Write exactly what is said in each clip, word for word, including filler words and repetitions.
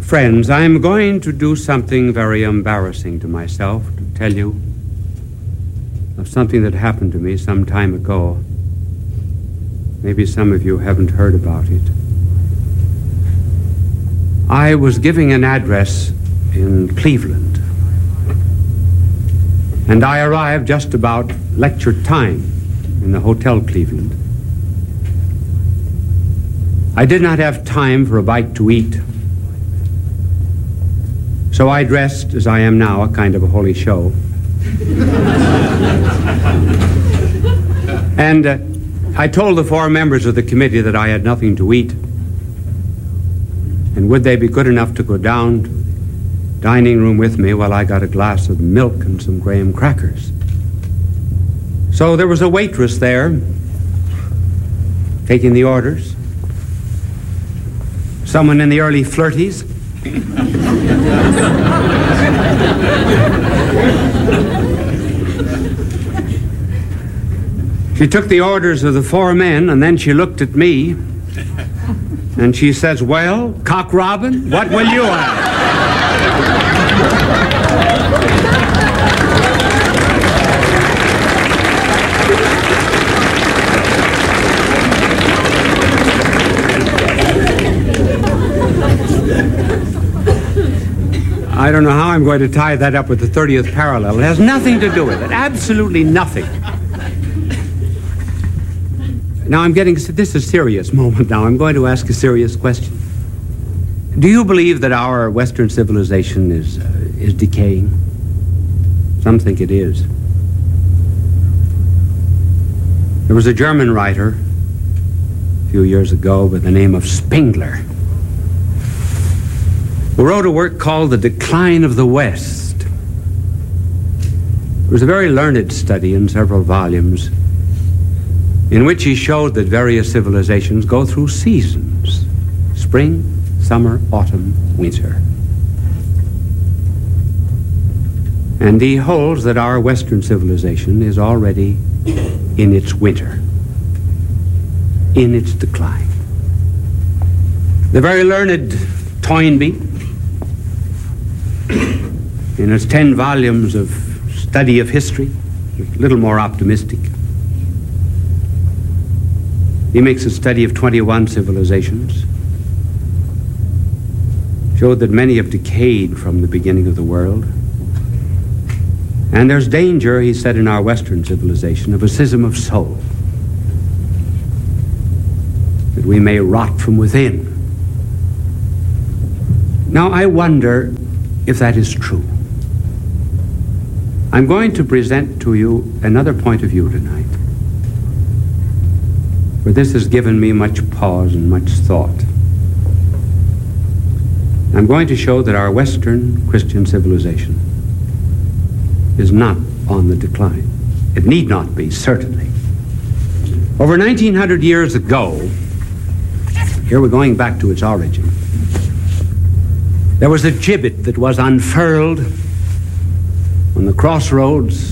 Friends, I'm going to do something very embarrassing to myself to tell you of something that happened to me some time ago. Maybe some of you haven't heard about it. I was giving an address in Cleveland, and I arrived just about lecture time in the Hotel Cleveland. I did not have time for a bite to eat, so I dressed as I am now, a kind of a holy show. And uh, I told the four members of the committee that I had nothing to eat, and would they be good enough to go down to the dining room with me while I got a glass of milk and some graham crackers. So there was a waitress there taking the orders, someone in the early flirties. She took the orders of the four men, and then she looked at me, and she says, "Well, Cock Robin, what will you have?" I don't know how I'm going to tie that up with the thirtieth parallel. It has nothing to do with it. Absolutely nothing. Now I'm getting, this is a serious moment now. I'm going to ask a serious question. Do you believe that our Western civilization is, uh, is decaying? Some think it is. There was a German writer a few years ago by the name of Spengler, who wrote a work called The Decline of the West. It was a very learned study in several volumes, in which he showed that various civilizations go through seasons: spring, summer, autumn, winter. And he holds that our Western civilization is already in its winter, in its decline. The very learned Toynbee, in its ten volumes of study of history, a little more optimistic. He makes a study of twenty-one civilizations, showed that many have decayed from the beginning of the world. And there's danger, he said, in our Western civilization of a schism of soul, that we may rot from within. Now, I wonder if that is true. I'm going to present to you another point of view tonight, for this has given me much pause and much thought. I'm going to show that our Western Christian civilization is not on the decline. It need not be, certainly. Over nineteen hundred years ago, here we're going back to its origin, there was a gibbet that was unfurled on the crossroads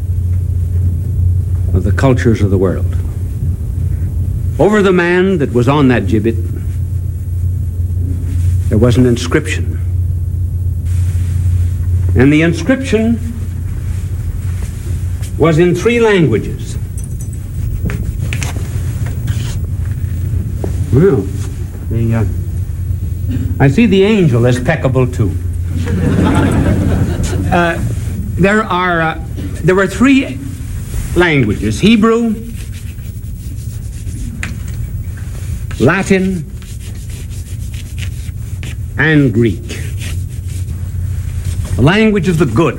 of the cultures of the world. Over the man that was on that gibbet, there was an inscription. And the inscription was in three languages. Well, the, uh, I see the angel is peccable too. uh, there are, uh, there were three languages: Hebrew, Latin, and Greek. The language of the good,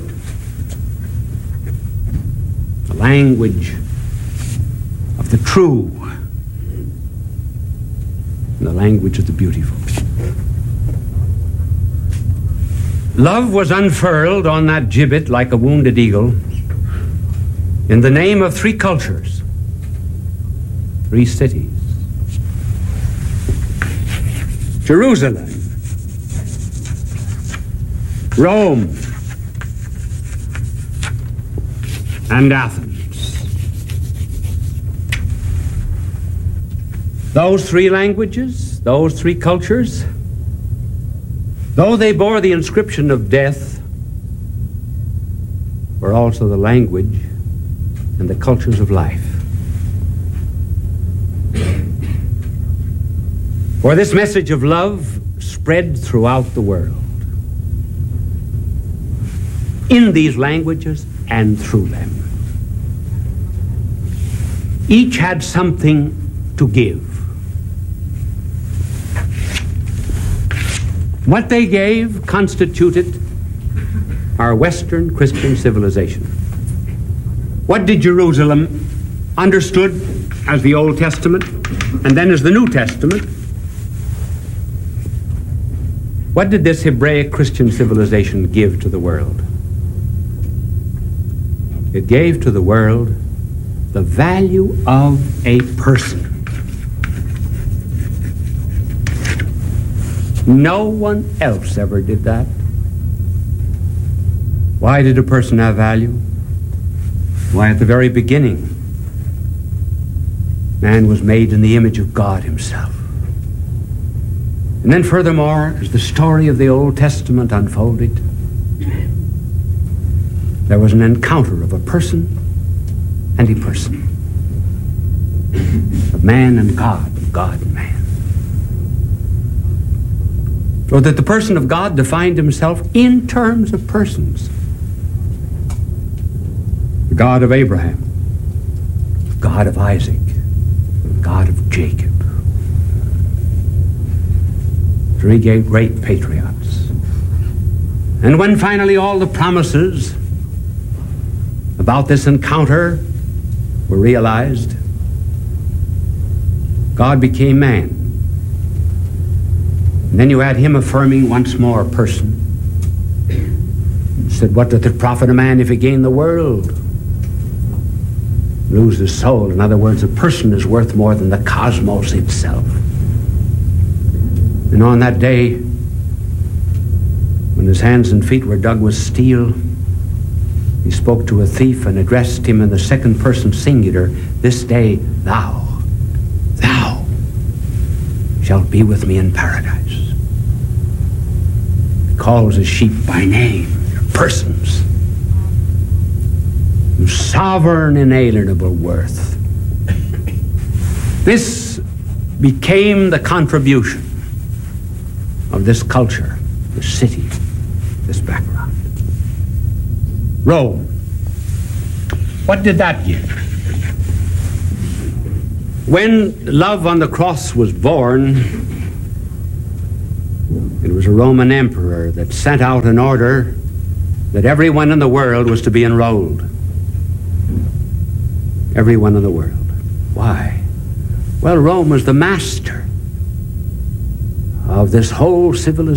the language of the true, and the language of the beautiful. Love was unfurled on that gibbet like a wounded eagle in the name of three cultures, three cities: Jerusalem, Rome, and Athens. Those three languages, those three cultures, though they bore the inscription of death, were also the language and the cultures of life. For this message of love spread throughout the world, in these languages and through them. Each had something to give. What they gave constituted our Western Christian civilization. What did Jerusalem, understood as the Old Testament and then as the New Testament, what did this Hebraic Christian civilization give to the world? It gave to the world the value of a person. No one else ever did that. Why did a person have value? Why, at the very beginning, man was made in the image of God himself. And then furthermore, as the story of the Old Testament unfolded, there was an encounter of a person and a person, of man and God, of God and man. So that the person of God defined himself in terms of persons. The God of Abraham, the God of Isaac, the God of Jacob. Three great patriots. And when finally all the promises about this encounter were realized, God became man. And then you had him affirming once more person. He said, what doth it profit a man if he gain the world, lose his soul? In other words, a person is worth more than the cosmos itself. And on that day, when his hands and feet were dug with steel, he spoke to a thief and addressed him in the second person singular, this day thou, thou shalt be with me in paradise. He calls his sheep by name, their persons, whose sovereign inalienable worth. This became the contribution of this culture, this city, this background. Rome. What did that give? When love on the cross was born, it was a Roman emperor that sent out an order that everyone in the world was to be enrolled. Everyone in the world. Why? Well, Rome was the master of this whole civilization.